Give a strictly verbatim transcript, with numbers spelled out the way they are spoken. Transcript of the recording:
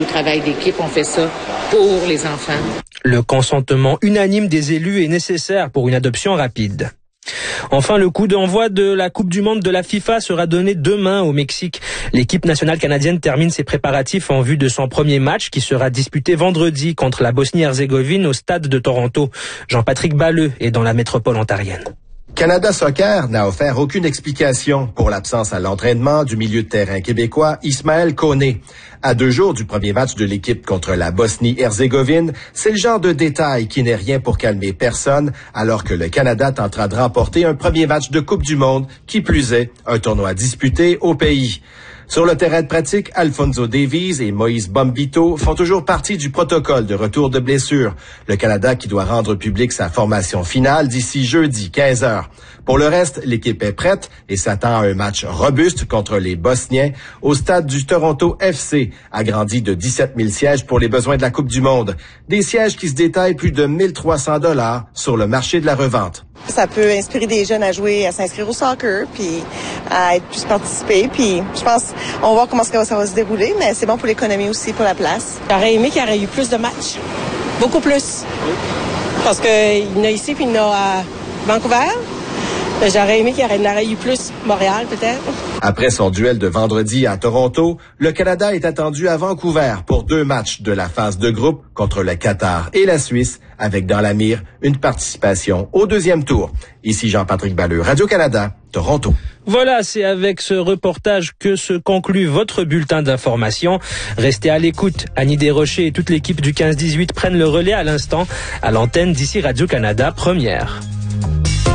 Le travail d'équipe, on fait ça pour les enfants. Le consentement unanime des élus est nécessaire pour une adoption rapide. Enfin, le coup d'envoi de la Coupe du Monde de la FIFA sera donné demain au Mexique. L'équipe nationale canadienne termine ses préparatifs en vue de son premier match qui sera disputé vendredi contre la Bosnie-Herzégovine au stade de Toronto. Jean-Patrick Balleux est dans la métropole ontarienne. Canada Soccer n'a offert aucune explication pour l'absence à l'entraînement du milieu de terrain québécois Ismaël Koné. À deux jours du premier match de l'équipe contre la Bosnie-Herzégovine, c'est le genre de détail qui n'est rien pour calmer personne, alors que le Canada tentera de remporter un premier match de Coupe du Monde, qui plus est, un tournoi disputé au pays. Sur le terrain de pratique, Alphonso Davies et Moïse Bombito font toujours partie du protocole de retour de blessure. Le Canada qui doit rendre public sa formation finale d'ici jeudi, quinze heures. Pour le reste, l'équipe est prête et s'attend à un match robuste contre les Bosniens au stade du Toronto F C, agrandi de dix-sept mille sièges pour les besoins de la Coupe du Monde. Des sièges qui se détaillent plus de mille trois cents dollars sur le marché de la revente. Ça peut inspirer des jeunes à jouer, à s'inscrire au soccer, puis à être plus participés. Puis je pense, on va voir comment ça va se dérouler, mais c'est bon pour l'économie aussi, pour la place. J'aurais aimé qu'il y aurait eu plus de matchs, beaucoup plus. Parce qu'il y en a ici, puis il y en a à Vancouver. J'aurais aimé qu'il y en aurait eu plus Montréal, peut-être. Après son duel de vendredi à Toronto, le Canada est attendu à Vancouver pour deux matchs de la phase de groupe contre le Qatar et la Suisse, avec dans la mire une participation au deuxième tour. Ici Jean-Patrick Balleux, Radio-Canada, Toronto. Voilà, c'est avec ce reportage que se conclut votre bulletin d'information. Restez à l'écoute. Annie Desrochers et toute l'équipe du quinze dix-huit prennent le relais à l'instant à l'antenne d'ici Radio-Canada Première.